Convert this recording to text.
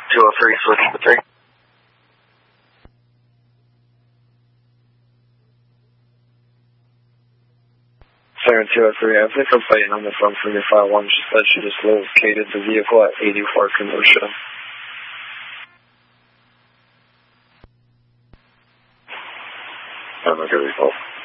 203, switch to 3. Siren 203, I think I'm fighting on the phone from your file 1. She said she just located the vehicle at 84 Kenosha. I'm not going to recall.